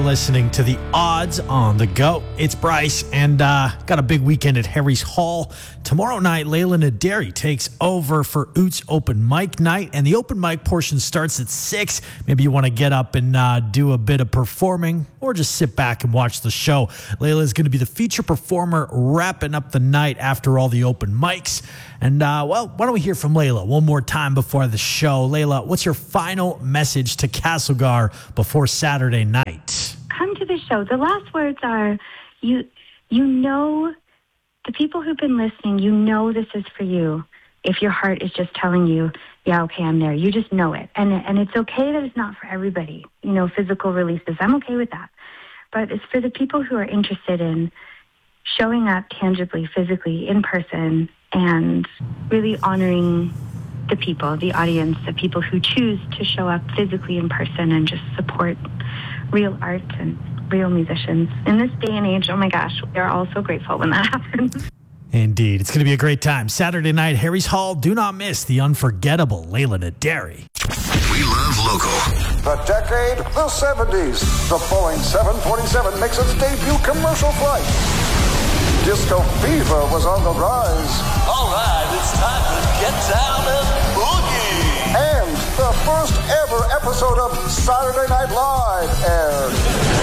listening to The Odds on the Go. It's Bryce, and got a big weekend at Harry's Hall. Tomorrow night, Layla Naderi takes over for Oots Open Mic Night, and the open mic portion starts at 6. Maybe you want to get up and do a bit of performing, or just sit back and watch the show. Layla is going to be the feature performer wrapping up the night after all the open mics. And, why don't we hear from Layla one more time before the show? Layla, what's your final message to Castlegar before Saturday night? Come to the show. The last words are, you know, the people who've been listening, you know this is for you. If your heart is just telling you, yeah, okay, I'm there. You just know it. And it's okay that it's not for everybody, physical releases. I'm okay with that. But it's for the people who are interested in showing up tangibly, physically, in person, and really honoring the people, the audience, the people who choose to show up physically in person and just support real art and real musicians. In this day and age, oh my gosh, we are all so grateful when that happens. Indeed. It's going to be a great time. Saturday night, Harry's Hall. Do not miss the unforgettable Layla Naderi. We love local. The decade, the 70s. The Boeing 747 makes its debut commercial flight. Disco fever was on the rise. All right, it's time to get down and boogie. And the first ever episode of Saturday Night Live aired.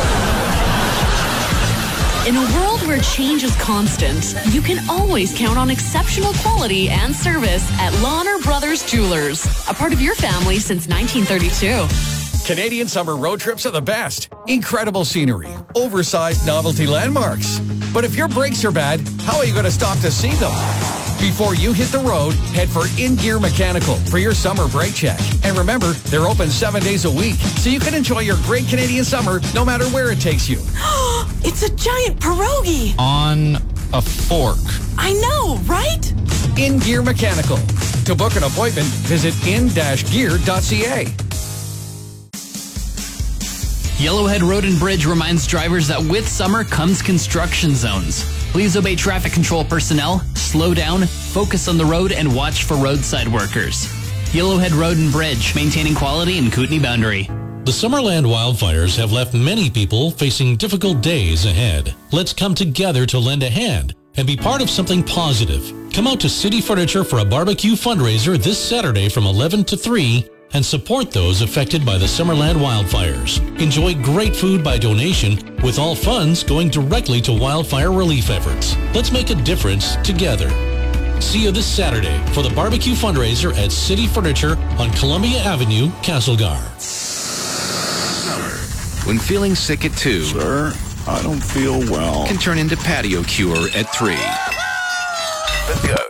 In a world where change is constant, you can always count on exceptional quality and service at Lawner Brothers Jewelers, a part of your family since 1932. Canadian summer road trips are the best. Incredible scenery, oversized novelty landmarks. But if your brakes are bad, how are you going to stop to see them? Before you hit the road, head for In Gear Mechanical for your summer brake check. And remember, they're open 7 days a week, so you can enjoy your great Canadian summer no matter where it takes you. It's a giant pierogi. On a fork. I know, right? In Gear Mechanical. To book an appointment, visit in-gear.ca. Yellowhead Road and Bridge reminds drivers that with summer comes construction zones. Please obey traffic control personnel, slow down, focus on the road, and watch for roadside workers. Yellowhead Road and Bridge, maintaining quality in Kootenay Boundary. The Summerland wildfires have left many people facing difficult days ahead. Let's come together to lend a hand and be part of something positive. Come out to City Furniture for a barbecue fundraiser this Saturday from 11 to 3 and support those affected by the Summerland wildfires. Enjoy great food by donation, with all funds going directly to wildfire relief efforts. Let's make a difference together. See you this Saturday for the barbecue fundraiser at City Furniture on Columbia Avenue, Castlegar. When feeling sick at 2, Sir, I don't feel well. Can turn into patio cure at 3. Let's go.